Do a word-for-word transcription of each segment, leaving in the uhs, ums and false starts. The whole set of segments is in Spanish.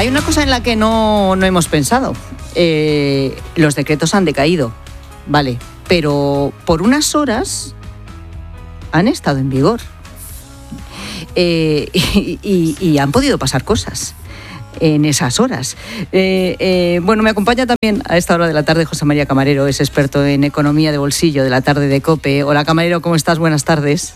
hay una cosa en la que no, no hemos pensado. Eh, los decretos han decaído, vale, pero por unas horas han estado en vigor. Eh, y, y, y han podido pasar cosas en esas horas. Eh, eh, bueno, me acompaña también a esta hora de la tarde José María Camarero, es experto en economía de bolsillo de la tarde de COPE. Hola Camarero, ¿cómo estás? Buenas tardes.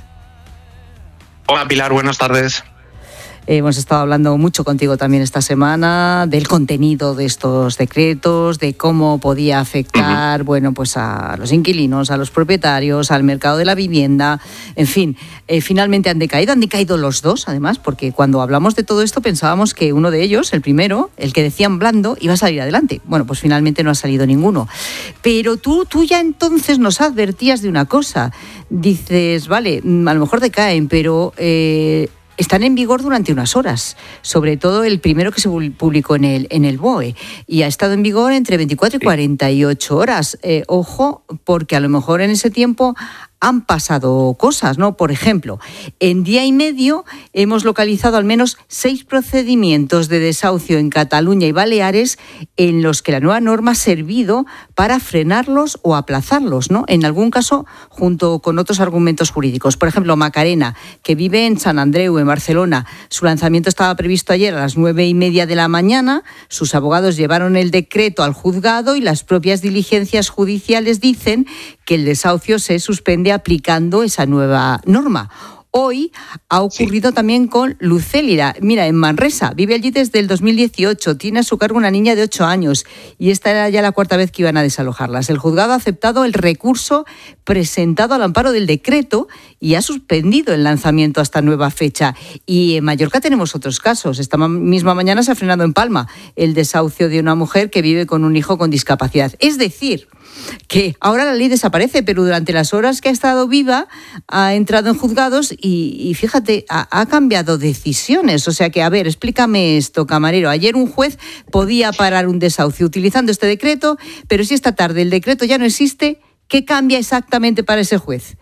Hola Pilar, buenas tardes. Eh, hemos estado hablando mucho contigo también esta semana del contenido de estos decretos, de cómo podía afectar, uh-huh. bueno, pues a los inquilinos, a los propietarios, al mercado de la vivienda. En fin, eh, finalmente han decaído, han decaído los dos, además, porque cuando hablamos de todo esto pensábamos que uno de ellos, el primero, el que decían blando, iba a salir adelante. Bueno, pues finalmente no ha salido ninguno. Pero tú, tú ya entonces nos advertías de una cosa. Dices, vale, a lo mejor decaen, pero... Eh, están en vigor durante unas horas, sobre todo el primero que se publicó en el, en el B O E, y ha estado en vigor entre veinticuatro y cuarenta y ocho horas. Eh, ojo, porque a lo mejor en ese tiempo han pasado cosas, ¿no? Por ejemplo, en día y medio hemos localizado al menos seis procedimientos de desahucio en Cataluña y Baleares en los que la nueva norma ha servido para frenarlos o aplazarlos, ¿no? En algún caso, junto con otros argumentos jurídicos. Por ejemplo, Macarena, que vive en Sant Andreu, en Barcelona. Su lanzamiento estaba previsto ayer a las nueve y media de la mañana. Sus abogados llevaron el decreto al juzgado y las propias diligencias judiciales dicen que el desahucio se suspende aplicando esa nueva norma. Hoy ha ocurrido sí. también con Lucélida. Mira, en Manresa, vive allí desde el dos mil dieciocho, tiene a su cargo una niña de ocho años y esta era ya la cuarta vez que iban a desalojarlas. El juzgado ha aceptado el recurso presentado al amparo del decreto y ha suspendido el lanzamiento hasta nueva fecha. Y en Mallorca tenemos otros casos. Esta misma mañana se ha frenado en Palma el desahucio de una mujer que vive con un hijo con discapacidad. Es decir, que ahora la ley desaparece, pero durante las horas que ha estado viva ha entrado en juzgados y, y fíjate, ha, ha cambiado decisiones. O sea que, a ver, explícame esto, Camarero. Ayer un juez podía parar un desahucio utilizando este decreto, pero si esta tarde el decreto ya no existe, ¿qué cambia exactamente para ese juez?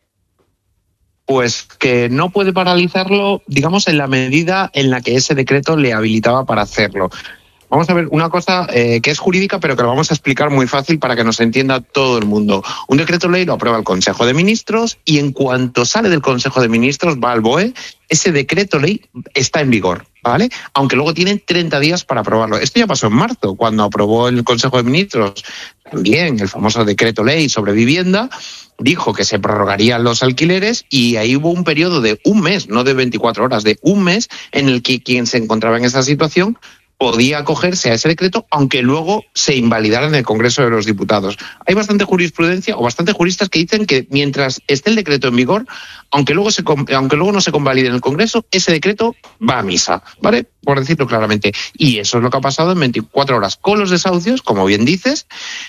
Pues que no puede paralizarlo, digamos, en la medida en la que ese decreto le habilitaba para hacerlo. Vamos a ver una cosa eh, que es jurídica, pero que lo vamos a explicar muy fácil para que nos entienda todo el mundo. Un decreto ley lo aprueba el Consejo de Ministros y en cuanto sale del Consejo de Ministros va al B O E, ese decreto ley está en vigor, ¿vale? Aunque luego tienen treinta días para aprobarlo. Esto ya pasó en marzo, cuando aprobó el Consejo de Ministros también el famoso decreto ley sobre vivienda. Dijo que se prorrogarían los alquileres y ahí hubo un periodo de un mes, no de veinticuatro horas, de un mes en el que quien se encontraba en esa situación podía acogerse a ese decreto, aunque luego se invalidara en el Congreso de los Diputados. Hay bastante jurisprudencia o bastantes juristas que dicen que mientras esté el decreto en vigor, aunque luego, se, aunque luego no se convalide en el Congreso, ese decreto va a misa, ¿vale? Por decirlo claramente. Y eso es lo que ha pasado en veinticuatro horas con los desahucios, como bien dices,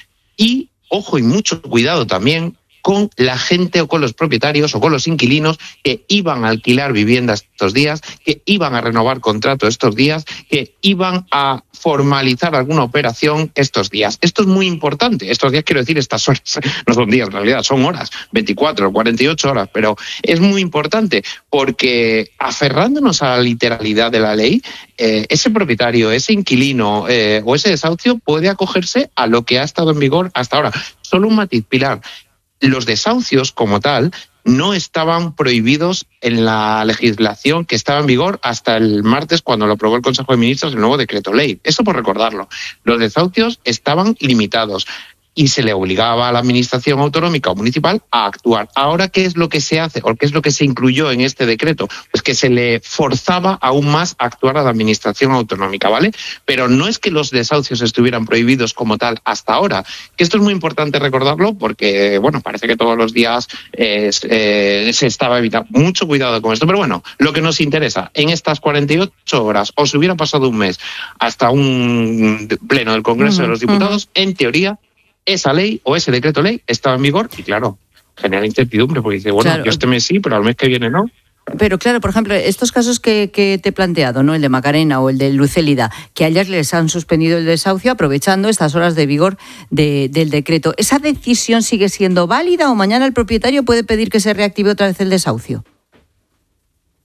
y, ojo, y mucho cuidado también con la gente o con los propietarios o con los inquilinos que iban a alquilar viviendas estos días, que iban a renovar contrato estos días, que iban a formalizar alguna operación estos días. Esto es muy importante. Estos días quiero decir estas horas, no son días en realidad, son horas, veinticuatro, cuarenta y ocho horas, pero es muy importante porque aferrándonos a la literalidad de la ley, eh, ese propietario, ese inquilino eh, o ese desahucio puede acogerse a lo que ha estado en vigor hasta ahora. Solo un matiz, Pilar. Los desahucios, como tal, no estaban prohibidos en la legislación que estaba en vigor hasta el martes, cuando lo aprobó el Consejo de Ministros el nuevo decreto ley. Eso por recordarlo. Los desahucios estaban limitados y se le obligaba a la administración autonómica o municipal a actuar. Ahora, ¿qué es lo que se hace o qué es lo que se incluyó en este decreto? Pues que se le forzaba aún más a actuar a la administración autonómica, ¿vale? Pero no es que los desahucios estuvieran prohibidos como tal hasta ahora, que esto es muy importante recordarlo porque, bueno, parece que todos los días eh, eh, se estaba evitando. Mucho cuidado con esto, pero bueno, lo que nos interesa, en estas cuarenta y ocho horas, o se hubiera pasado un mes hasta un pleno del Congreso uh-huh, de los Diputados, uh-huh. en teoría, esa ley o ese decreto ley estaba en vigor y, claro, genera incertidumbre porque dice, bueno, claro, yo este mes sí, pero al mes que viene no. Pero claro, por ejemplo, estos casos que, que te he planteado, ¿no? El de Macarena o el de Lucélida, que ayer les han suspendido el desahucio aprovechando estas horas de vigor de, del decreto. ¿Esa decisión sigue siendo válida o mañana el propietario puede pedir que se reactive otra vez el desahucio?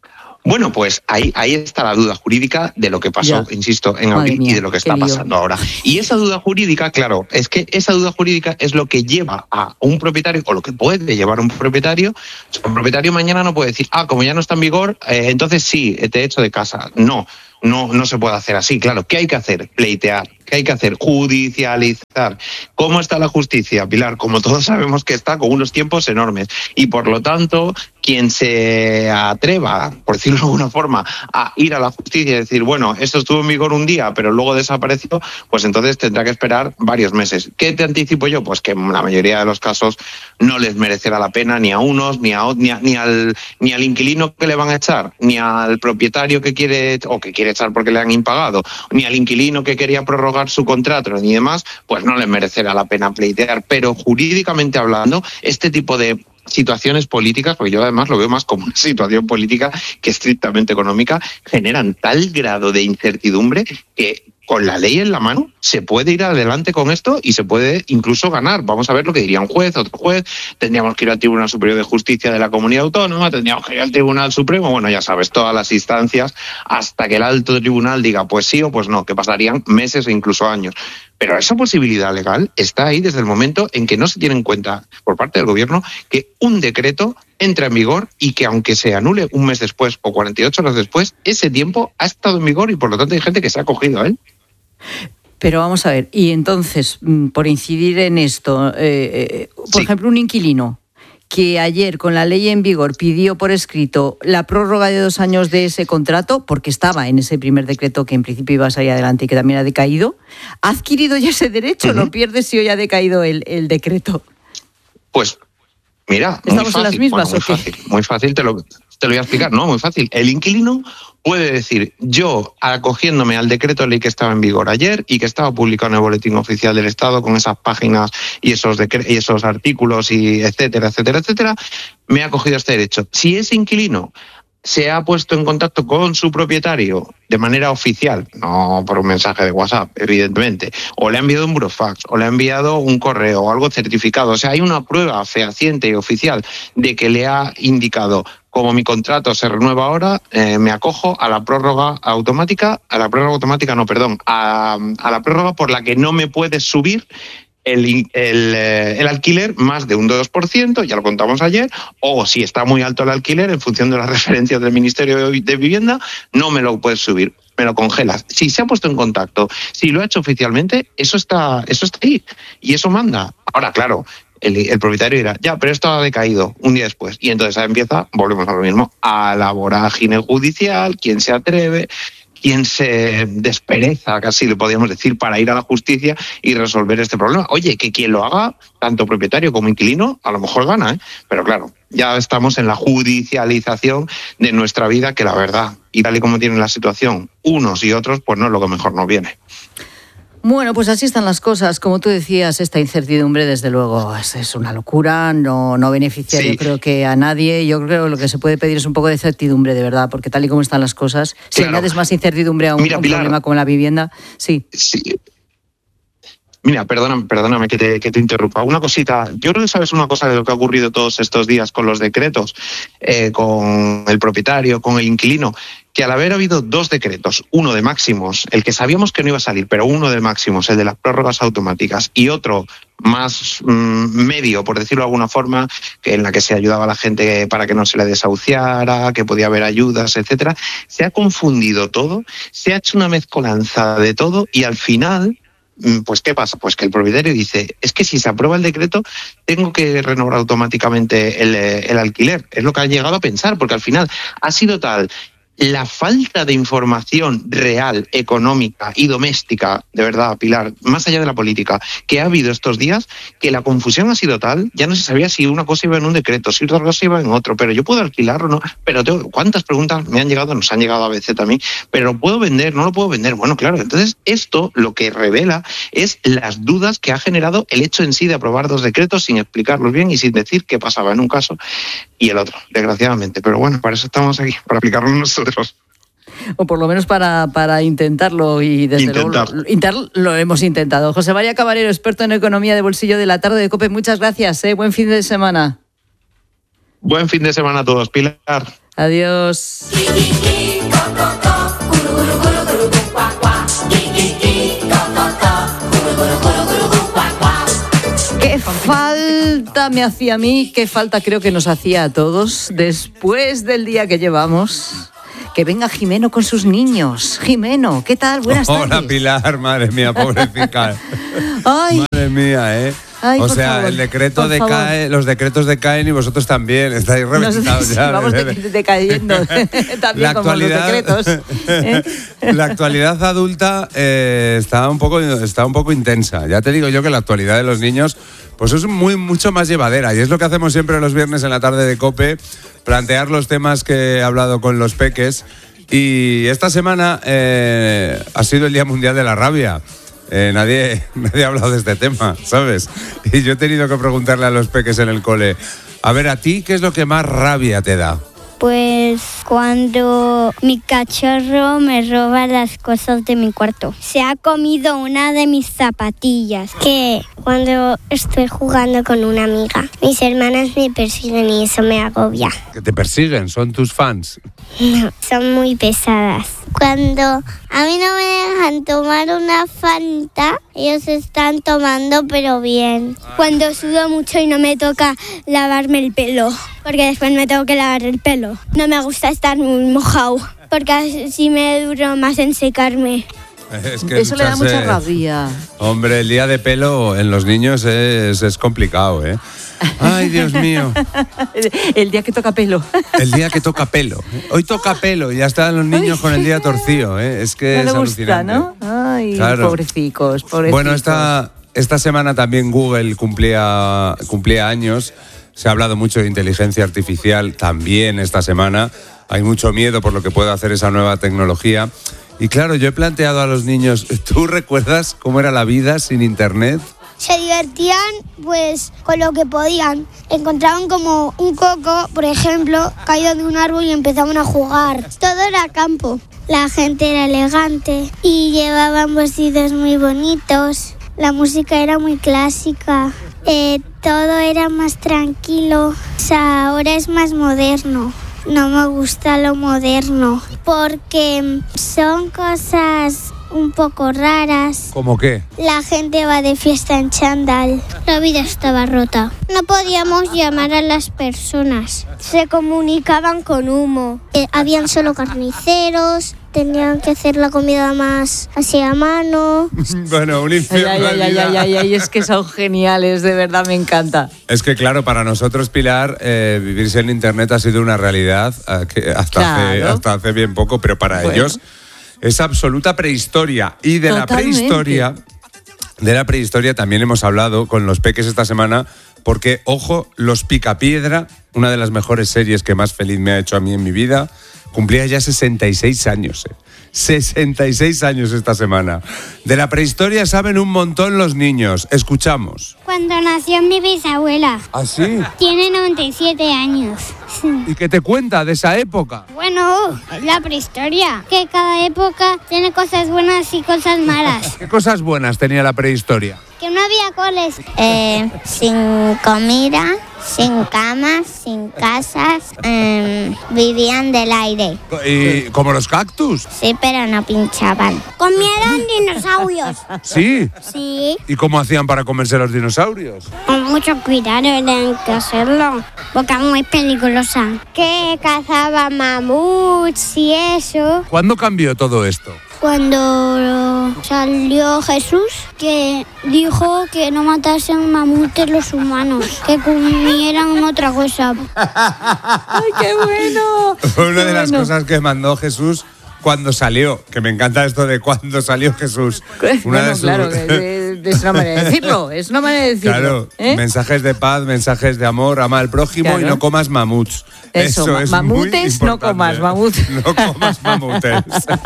Bueno, pues ahí, ahí está la duda jurídica de lo que pasó, ya. insisto, en abril mía, y de lo que está lío. pasando ahora. Y esa duda jurídica, claro, es que esa duda jurídica es lo que lleva a un propietario, o lo que puede llevar a un propietario. Un propietario mañana no puede decir, ah, como ya no está en vigor, eh, entonces sí, te echo de casa. No. No, no se puede hacer así, claro. ¿Qué hay que hacer? Pleitear. ¿Qué hay que hacer? Judicializar. ¿Cómo está la justicia, Pilar? Como todos sabemos que está con unos tiempos enormes. Y por lo tanto, quien se atreva, por decirlo de alguna forma, a ir a la justicia y decir, bueno, esto estuvo en vigor un día, pero luego desapareció, pues entonces tendrá que esperar varios meses. ¿Qué te anticipo yo? Pues que en la mayoría de los casos no les merecerá la pena ni a unos, ni a ni, a, ni al ni al inquilino que le van a echar, ni al propietario que quiere o que quiere echar porque le han impagado, ni al inquilino que quería prorrogar su contrato ni demás, pues no les merecerá la pena pleitear. Pero jurídicamente hablando, este tipo de situaciones políticas, porque yo además lo veo más como una situación política que estrictamente económica, generan tal grado de incertidumbre que con la ley en la mano se puede ir adelante con esto y se puede incluso ganar. Vamos a ver lo que diría un juez, otro juez, tendríamos que ir al Tribunal Superior de Justicia de la Comunidad Autónoma, tendríamos que ir al Tribunal Supremo, bueno, ya sabes, todas las instancias, hasta que el alto tribunal diga pues sí o pues no, que pasarían meses e incluso años. Pero esa posibilidad legal está ahí desde el momento en que no se tiene en cuenta por parte del gobierno que un decreto entra en vigor y que aunque se anule un mes después o cuarenta y ocho horas después, ese tiempo ha estado en vigor y por lo tanto hay gente que se ha acogido a él. Pero vamos a ver, y entonces, por incidir en esto, eh, eh, por sí. ejemplo, un inquilino que ayer con la ley en vigor pidió por escrito la prórroga de dos años de ese contrato, porque estaba en ese primer decreto que en principio iba a salir adelante y que también ha decaído, ¿ha adquirido ya ese derecho? Uh-huh. ¿Lo pierde si hoy ha decaído el, el decreto? Pues mira, muy ¿Estamos fácil, en las mismas bueno, muy o qué? fácil, muy fácil, te lo, te lo voy a explicar, ¿no? Muy fácil. El inquilino puede decir, yo acogiéndome al decreto ley que estaba en vigor ayer y que estaba publicado en el Boletín Oficial del Estado con esas páginas y esos, decre- y esos artículos y etcétera, etcétera, etcétera, me he acogido a este derecho. Si ese inquilino se ha puesto en contacto con su propietario de manera oficial, no por un mensaje de WhatsApp, evidentemente, o le ha enviado un burofax, o le ha enviado un correo o algo certificado, o sea, hay una prueba fehaciente y oficial de que le ha indicado, como mi contrato se renueva ahora, eh, me acojo a la prórroga automática, a la prórroga automática, no, perdón, a, a la prórroga por la que no me puedes subir El, el, el alquiler más de un dos por ciento, ya lo contamos ayer, o si está muy alto el alquiler, en función de las referencias del Ministerio de Vivienda, no me lo puedes subir, me lo congelas. Si se ha puesto en contacto, si lo ha hecho oficialmente, eso está, eso está ahí y eso manda. Ahora, claro, el, el propietario dirá, ya, pero esto ha decaído un día después. Y entonces empieza, volvemos a lo mismo, a la vorágine judicial, quién se atreve, quién se despereza, casi le podríamos decir, para ir a la justicia y resolver este problema. Oye, que quien lo haga, tanto propietario como inquilino, a lo mejor gana, ¿eh? Pero claro, ya estamos en la judicialización de nuestra vida, que la verdad, y tal y como tiene la situación unos y otros, pues no es lo que mejor nos viene. Bueno, pues así están las cosas. Como tú decías, esta incertidumbre, desde luego, es, es una locura, no, no beneficia sí. yo creo que a nadie. Yo creo que lo que se puede pedir es un poco de certidumbre, de verdad, porque tal y como están las cosas, si claro. añades más incertidumbre a un, Mira, un Pilar, problema como la vivienda, sí. sí. Mira, perdóname, perdóname que te, que te interrumpa. Una cosita, yo creo que sabes una cosa de lo que ha ocurrido todos estos días con los decretos, eh, con el propietario, con el inquilino, que al haber habido dos decretos, uno de máximos, el que sabíamos que no iba a salir, pero uno de máximos, el de las prórrogas automáticas, y otro más mmm, medio, por decirlo de alguna forma, que en la que se ayudaba a la gente para que no se le desahuciara, que podía haber ayudas, etcétera, se ha confundido todo, se ha hecho una mezcolanza de todo y al final... Pues ¿qué pasa? Pues que el propietario dice, es que si se aprueba el decreto tengo que renovar automáticamente el, el alquiler. Es lo que ha llegado a pensar, porque al final ha sido tal la falta de información real, económica y doméstica, de verdad, Pilar, más allá de la política, que ha habido estos días, que la confusión ha sido tal, ya no se sabía si una cosa iba en un decreto, si otra cosa iba en otro, pero yo puedo alquilarlo, ¿no? Pero tengo, ¿cuántas preguntas me han llegado? Nos han llegado a veces también, pero ¿lo puedo vender? ¿No lo puedo vender? Bueno, claro, entonces esto lo que revela es las dudas que ha generado el hecho en sí de aprobar dos decretos sin explicarlos bien y sin decir qué pasaba en un caso y el otro, desgraciadamente. Pero bueno, para eso estamos aquí, para aplicarlo nosotros. O por lo menos para, para intentarlo y desde Intentar. luego inter, lo hemos intentado. José María Camarero, experto en economía de bolsillo de la tarde de COPE, muchas gracias, ¿eh? Buen fin de semana. Buen fin de semana a todos, Pilar. Adiós. Qué falta me hacía a mí, qué falta creo que nos hacía a todos después del día que llevamos. Que venga Jimeno con sus niños. Jimeno, ¿qué tal? Buenas tardes. Hola, Pilar, madre mía, pobrecita. Ay. Madre mía, ¿eh? Ay, o por sea, favor, el decreto por decae, favor. los decretos decaen y vosotros también. Estáis reventados ya. Vamos de, decayendo también la como los actualidad, decretos. ¿eh? La actualidad adulta eh, está, un poco, está un poco intensa. Ya te digo yo que la actualidad de los niños pues es muy mucho más llevadera. Y es lo que hacemos siempre los viernes en la tarde de COPE, plantear los temas que he hablado con los peques. Y esta semana eh, ha sido el Día Mundial de la Rabia. Eh, nadie, nadie ha hablado de este tema, ¿sabes? Y yo he tenido que preguntarle a los peques en el cole, a ver, ¿a ti qué es lo que más rabia te da? Pues cuando mi cachorro me roba las cosas de mi cuarto. Se ha comido una de mis zapatillas. Que cuando estoy jugando con una amiga, mis hermanas me persiguen y eso me agobia. Que te persiguen, son tus fans. No, son muy pesadas. Cuando a mí no me dejan tomar una Fanta, ellos están tomando pero bien. Cuando sudo mucho y no me toca lavarme el pelo, porque después me tengo que lavar el pelo. No me gusta estar muy mojado, porque así me duro más en secarme. Es que eso le da mucha eh, rabia. Hombre, el día de pelo en los niños es, es complicado, ¿eh? Ay, Dios mío. El, el día que toca pelo. El día que toca pelo. Hoy toca pelo y ya están los niños con el día torcido, ¿eh? Es que No es le gusta, alucinante. ¿no? Ay, Claro. pobrecicos, pobrecicos. Bueno, esta, esta semana también Google cumplía, cumplía años. Se ha hablado mucho de inteligencia artificial también esta semana. Hay mucho miedo por lo que puede hacer esa nueva tecnología. Y claro, yo he planteado a los niños, ¿tú recuerdas cómo era la vida sin internet? Se divertían pues con lo que podían. Encontraban como un coco, por ejemplo, caído de un árbol y empezaban a jugar. Todo era campo. La gente era elegante y llevaban vestidos muy bonitos. La música era muy clásica. Eh, todo era más tranquilo. O sea, ahora es más moderno. No me gusta lo moderno porque son cosas un poco raras. ¿Cómo qué? La gente va de fiesta en chándal. La vida estaba rota. No podíamos llamar a las personas. Se comunicaban con humo. Eh, habían solo carniceros. Tenían que hacer la comida más así a mano. Bueno, un infierno. Ay, ay, de ay, vida. ay, ay, ay, es que son geniales, de verdad, me encanta. Es que claro, para nosotros, Pilar, eh, vivir sin internet ha sido una realidad eh, que hasta, Claro. hace, hasta hace bien poco, pero para Bueno. ellos es absoluta prehistoria. Y de Totalmente. la prehistoria, de la prehistoria también hemos hablado con los peques esta semana, porque, ojo, Los Picapiedra, una de las mejores series que más feliz me ha hecho a mí en mi vida, cumplía ya sesenta y seis años. Eh. sesenta y seis años esta semana. De la prehistoria saben un montón los niños. Escuchamos. Cuando nació mi bisabuela, ¿Ah, sí? tiene noventa y siete años. ¿Y qué te cuenta de esa época? Bueno, es la prehistoria, que cada época tiene cosas buenas y cosas malas. ¿Qué cosas buenas tenía la prehistoria? Que no había coles. Eh, sin comida, sin camas, sin casas. Eh, vivían del aire. ¿Y como los cactus? Sí, pero no pinchaban. Comieron dinosaurios. Sí. Sí. ¿Y cómo hacían para comerse los dinosaurios? Con mucho cuidado tienen que hacerlo, porque es muy peligrosa. Que cazaba mamuts y eso. ¿Cuándo cambió todo esto? Cuando salió Jesús, que dijo que no matasen mamutes los humanos, que comieran otra cosa. ¡Ay, qué bueno! Fue una Qué de las bueno. cosas que mandó Jesús cuando salió, que me encanta esto de cuando salió Jesús. Una Bueno, de sus- claro, que- que es una manera de decirlo, es una manera de decirlo. Claro, ¿eh? mensajes de paz, mensajes de amor, ama al prójimo Claro. y no comas mamuts. Eso, ma- es mamutes, muy no importante. comas mamut. No comas mamutes.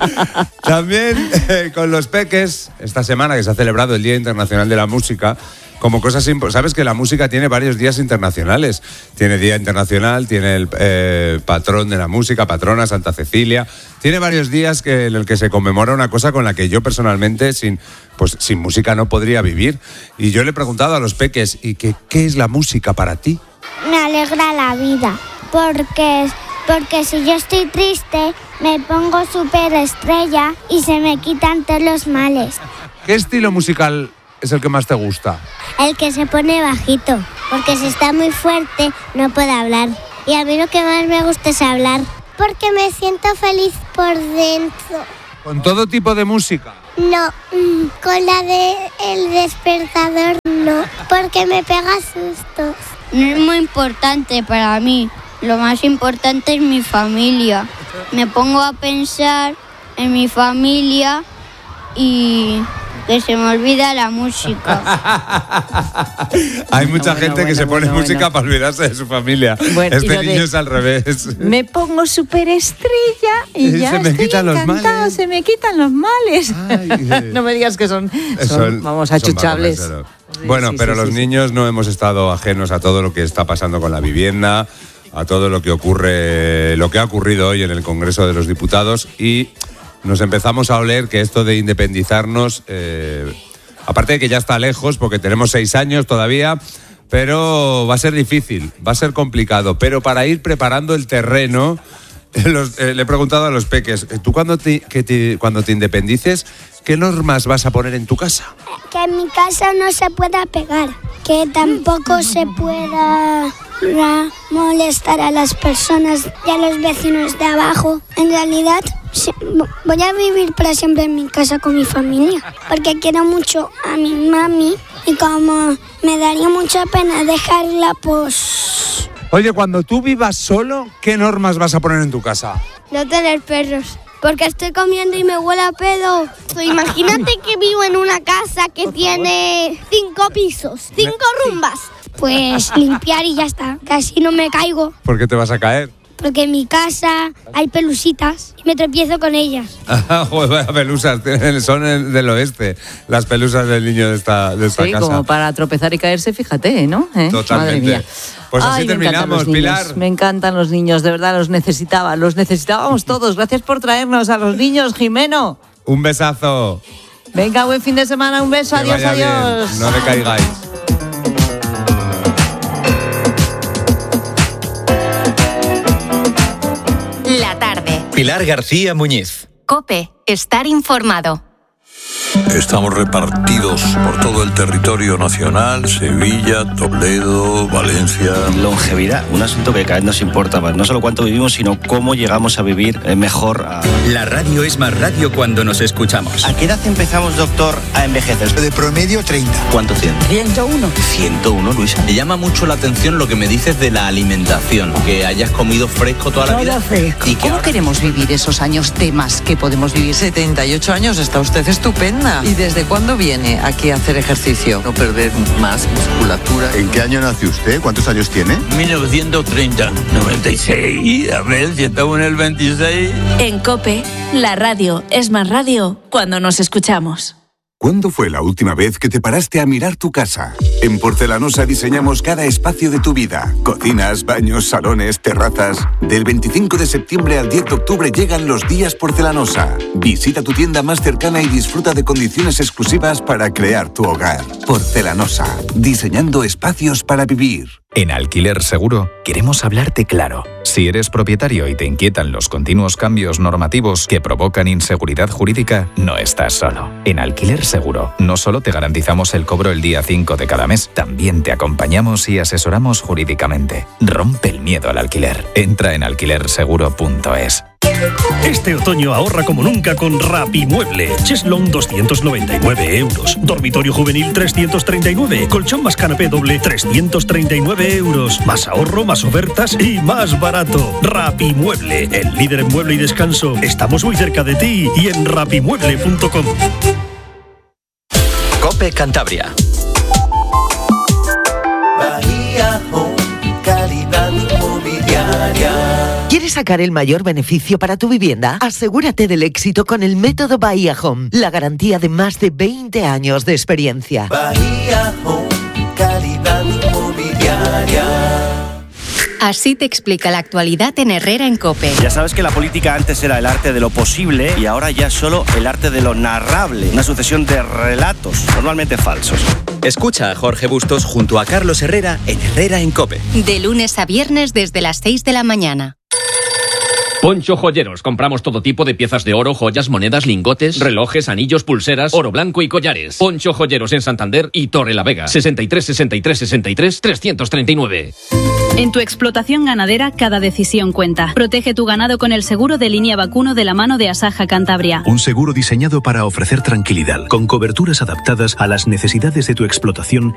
También eh, con los peques, esta semana que se ha celebrado el Día Internacional de la Música, como cosas impo- sabes que la música tiene varios días internacionales. Tiene Día Internacional, tiene el eh, patrón de la música, patrona Santa Cecilia. Tiene varios días que, en el que se conmemora una cosa con la que yo personalmente sin, pues, sin música no podría vivir. Y yo le he preguntado a los peques, ¿y qué, qué es la música para ti? Me alegra la vida porque porque si yo estoy triste, me pongo súper estrella y se me quitan todos los males. ¿Qué estilo musical es el que más te gusta? El que se pone bajito, porque si está muy fuerte no puedo hablar. Y a mí lo que más me gusta es hablar, porque me siento feliz por dentro. ¿Con todo tipo de música? No, con la de El Despertador no, porque me pega sustos. No es muy importante para mí. Lo más importante es mi familia. Me pongo a pensar en mi familia y que se me olvida la música. Hay mucha bueno, gente bueno, que se pone bueno, música bueno. para olvidarse de su familia. Bueno, y este lo de- niño es al revés. Me pongo súper estrella y Y ya se me estoy quitan los encantado, males. se me quitan los males. Ay, No me digas que son, son, Son- vamos, son achuchables. bajones, Sí, Bueno, sí, pero sí, los sí, sí. niños no hemos estado ajenos a todo lo que está pasando con la vivienda, a todo lo que ocurre, lo que ha ocurrido hoy en el Congreso de los Diputados, y nos empezamos a oler que esto de independizarnos, eh, aparte de que ya está lejos, porque tenemos seis años todavía, pero va a ser difícil, va a ser complicado. Pero para ir preparando el terreno, los- eh, le he preguntado a los peques, ¿tú cuando te, que te- cuando te independices, qué normas vas a poner en tu casa? Que en mi casa no se pueda pegar, que tampoco se pueda ra- molestar a las personas y a los vecinos de abajo. En realidad, sí, vo- voy a vivir para siempre en mi casa con mi familia, porque quiero mucho a mi mami y como me daría mucha pena dejarla, pues... Oye, cuando tú vivas solo, ¿qué normas vas a poner en tu casa? No tener perros, porque estoy comiendo y me huele a pedo. Imagínate que vivo en una casa que tiene cinco pisos, cinco rumbas. Pues limpiar y ya está, que así no me caigo. ¿Por qué te vas a caer? Porque en mi casa hay pelusitas y me tropiezo con ellas. Ah, joder, vaya pelusas, son el- del oeste, las pelusas del niño de esta, de esta Sí, casa. como para tropezar y caerse, fíjate, ¿no? ¿Eh? Totalmente. Madre mía. Pues así Ay, me encantan terminamos, los niños, Pilar. Me encantan los niños, de verdad, los necesitaba, los necesitábamos todos. Gracias por traernos a los niños, Jimeno. Un besazo. Venga, buen fin de semana, un beso, Que adiós, vaya bien. adiós. No decaigáis. La tarde. Pilar García Muñiz. COPE. Estar informado. Estamos repartidos por todo el territorio nacional, Sevilla, Toledo, Valencia. Longevidad, un asunto que cada vez nos importa más. No solo cuánto vivimos, sino cómo llegamos a vivir mejor. A... La radio es más radio cuando nos escuchamos. ¿A qué edad empezamos, doctor, a envejecer? De promedio treinta. ¿Cuánto tiene? ciento uno. ciento uno, Luisa. Me llama mucho la atención lo que me dices de la alimentación, que hayas comido fresco toda la Todo vida. fresco. Y que ¿Cómo ahora- queremos vivir esos años temas que podemos vivir? setenta y ocho años, está usted estupenda. ¿Y desde cuándo viene aquí a hacer ejercicio? no perder más musculatura. ¿En qué año nació usted? ¿Cuántos años tiene? mil novecientos treinta, noventa y seis, a ver si estamos en el veintiséis. En COPE, la radio es más radio cuando nos escuchamos. ¿Cuándo fue la última vez que te paraste a mirar tu casa? En Porcelanosa diseñamos cada espacio de tu vida. Cocinas, baños, salones, terrazas. Del veinticinco de septiembre al diez de octubre llegan los días Porcelanosa. Visita tu tienda más cercana y disfruta de condiciones exclusivas para crear tu hogar. Porcelanosa, diseñando espacios para vivir. En Alquiler Seguro queremos hablarte claro. Si eres propietario y te inquietan los continuos cambios normativos que provocan inseguridad jurídica, no estás solo. En Alquiler Seguro no solo te garantizamos el cobro el día cinco de cada mes, también te acompañamos y asesoramos jurídicamente. Rompe el miedo al alquiler. Entra en alquiler seguro punto es. Este otoño ahorra como nunca con Rapimueble. Cheslong doscientos noventa y nueve euros. Dormitorio juvenil trescientos treinta y nueve. Colchón más canapé doble trescientos treinta y nueve euros. Más ahorro, más ofertas y más barato. Rapimueble, el líder en mueble y descanso. Estamos muy cerca de ti y en rapimueble punto com. COPE Cantabria. Bahía Home, calidad inmobiliaria. ¿Quieres sacar el mayor beneficio para tu vivienda? Asegúrate del éxito con el método Bahía Home, la garantía de más de veinte años de experiencia. Bahía Home, calidad inmobiliaria. Así te explica la actualidad en Herrera en COPE. Ya sabes que la política antes era el arte de lo posible y ahora ya es solo el arte de lo narrable. Una sucesión de relatos, normalmente falsos. Escucha a Jorge Bustos junto a Carlos Herrera en Herrera en COPE. De lunes a viernes desde las seis de la mañana. Poncho Joyeros. Compramos todo tipo de piezas de oro, joyas, monedas, lingotes, relojes, anillos, pulseras, oro blanco y collares. Poncho Joyeros en Santander y Torrelavega. sesenta y tres, sesenta y tres, sesenta y tres, trescientos treinta y nueve. En tu explotación ganadera, cada decisión cuenta. Protege tu ganado con el seguro de línea vacuno de la mano de Asaja Cantabria. Un seguro diseñado para ofrecer tranquilidad, con coberturas adaptadas a las necesidades de tu explotación